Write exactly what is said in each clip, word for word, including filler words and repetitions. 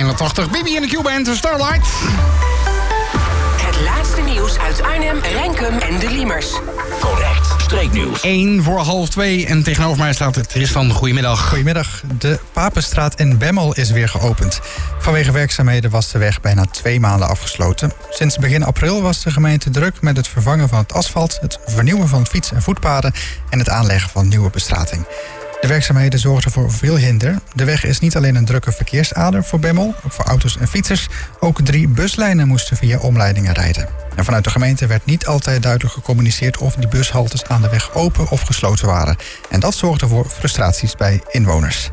eenentachtig. Bibi en de Q-band, Starlight. Het laatste nieuws uit Arnhem, Renkum en de Liemers. Correct. Streeknieuws. één voor half twee en tegenover mij staat Tristan. Goedemiddag. Goedemiddag. De Papenstraat in Bemmel is weer geopend. Vanwege werkzaamheden was de weg bijna twee maanden afgesloten. Sinds begin april was de gemeente druk met het vervangen van het asfalt, het vernieuwen van fiets- en voetpaden en het aanleggen van nieuwe bestrating. De werkzaamheden zorgden voor veel hinder. De weg is niet alleen een drukke verkeersader voor Bemmel, ook voor auto's en fietsers. Ook drie buslijnen moesten via omleidingen rijden. En vanuit de gemeente werd niet altijd duidelijk gecommuniceerd of die bushaltes aan de weg open of gesloten waren. En dat zorgde voor frustraties bij inwoners.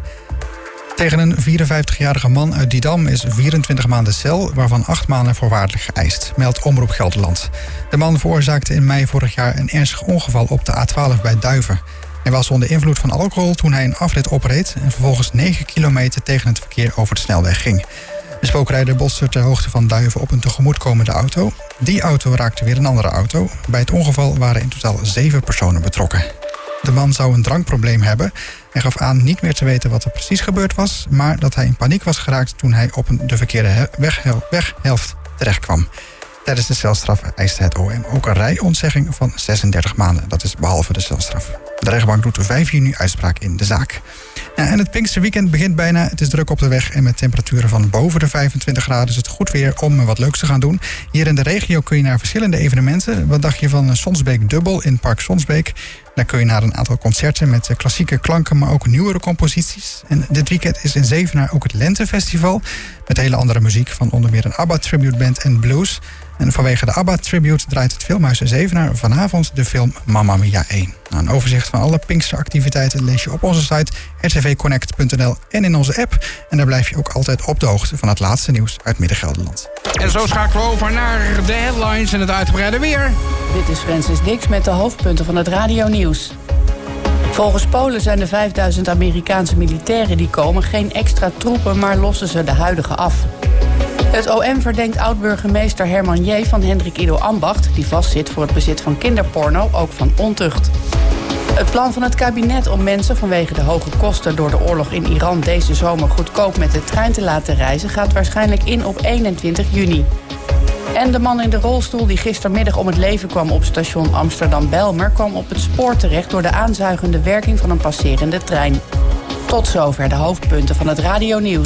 Tegen een vierenvijftigjarige man uit Didam is vierentwintig maanden cel, waarvan acht maanden voorwaardelijk geëist, meldt Omroep Gelderland. De man veroorzaakte in mei vorig jaar een ernstig ongeval op de A twaalf bij Duiven. Hij was onder invloed van alcohol toen hij een afrit opreed en vervolgens negen kilometer tegen het verkeer over de snelweg ging. De spookrijder botste ter hoogte van Duiven op een tegemoetkomende auto. Die auto raakte weer een andere auto. Bij het ongeval waren in totaal zeven personen betrokken. De man zou een drankprobleem hebben. Hij gaf aan niet meer te weten wat er precies gebeurd was, maar dat hij in paniek was geraakt toen hij op een de verkeerde weghel- weghelft terechtkwam. Tijdens de celstraf eiste het O M ook een rijontzegging van zesendertig maanden. Dat is behalve de celstraf. De rechtbank doet vijf juni uitspraak in de zaak. Ja, en het Pinksterweekend begint bijna. Het is druk op de weg en met temperaturen van boven de vijfentwintig graden is het goed weer om wat leuks te gaan doen. Hier in de regio kun je naar verschillende evenementen. Wat dacht je van Sonsbeek Dubbel in Park Sonsbeek? Daar kun je naar een aantal concerten met klassieke klanken, maar ook nieuwere composities. En dit weekend is in Zevenaar ook het Lentefestival. Met hele andere muziek van onder meer een ABBA tribute band en blues. En vanwege de ABBA tribute draait het Filmhuis in Zevenaar vanavond de film Mamma Mia één. Nou, een overzicht van alle Pinksteractiviteiten lees je op onze site r t v connect punt n l en in onze app. En daar blijf je ook altijd op de hoogte van het laatste nieuws uit Midden-Gelderland. En zo schakelen we over naar de headlines en het uitgebreide weer. Dit is Francis Dix met de hoofdpunten van het radionieuws. Volgens Polen zijn de vijfduizend Amerikaanse militairen die komen geen extra troepen, maar lossen ze de huidige af. Het O M verdenkt oud-burgemeester Herman J. van Hendrik Ido Ambacht, die vastzit voor het bezit van kinderporno, ook van ontucht. Het plan van het kabinet om mensen vanwege de hoge kosten door de oorlog in Iran deze zomer goedkoop met de trein te laten reizen gaat waarschijnlijk in op eenentwintig juni. En de man in de rolstoel die gistermiddag om het leven kwam op station Amsterdam-Bijlmer kwam op het spoor terecht door de aanzuigende werking van een passerende trein. Tot zover de hoofdpunten van het radionieuws.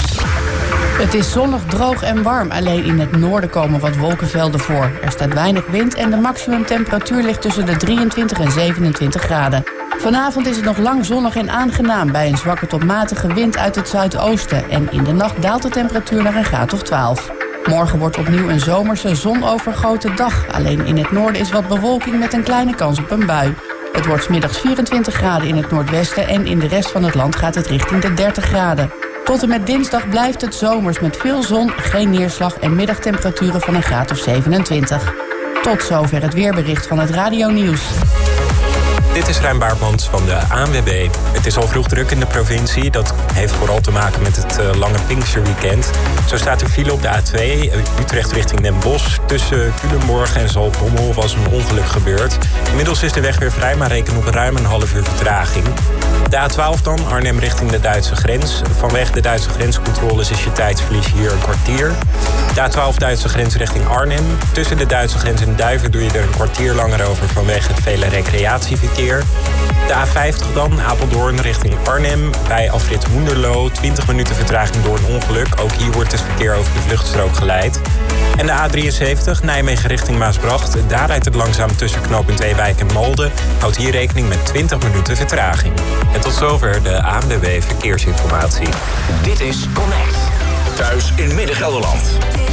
Het is zonnig, droog en warm. Alleen in het noorden komen wat wolkenvelden voor. Er staat weinig wind en de maximumtemperatuur ligt tussen de drieëntwintig en zevenentwintig graden. Vanavond is het nog lang zonnig en aangenaam bij een zwakke tot matige wind uit het zuidoosten. En in de nacht daalt de temperatuur naar een graad of twaalf. Morgen wordt opnieuw een zomerse, zonovergoten dag. Alleen in het noorden is wat bewolking met een kleine kans op een bui. Het wordt 's middags vierentwintig graden in het noordwesten en in de rest van het land gaat het richting de dertig graden. Tot en met dinsdag blijft het zomers met veel zon, geen neerslag en middagtemperaturen van een graad of zevenentwintig. Tot zover het weerbericht van het radionieuws. Dit is Rijn Baartmans van de A N W B. Het is al vroeg druk in de provincie. Dat heeft vooral te maken met het uh, lange Pinksterweekend. Zo staat er file op de A twee, Utrecht richting Den Bosch. Tussen Culemborg en Zaltbommel was een ongeluk gebeurd. Inmiddels is de weg weer vrij, maar reken op ruim een half uur vertraging. De A twaalf dan, Arnhem richting de Duitse grens. Vanwege de Duitse grenscontroles is je tijdsverlies hier een kwartier. De A twaalf Duitse grens richting Arnhem. Tussen de Duitse grens en Duiven doe je er een kwartier langer over vanwege het vele recreatieverkeer. De A vijftig dan, Apeldoorn richting Arnhem. Bij afrit Hoenderloo, twintig minuten vertraging door een ongeluk. Ook hier wordt het verkeer over de vluchtstrook geleid. En de A drieënzeventig, Nijmegen richting Maasbracht. Daar rijdt het langzaam tussen knooppunt Ewijk en Malden. Houd hier rekening met twintig minuten vertraging. En tot zover de A N W B Verkeersinformatie. Dit is Connect. Thuis in Midden-Gelderland.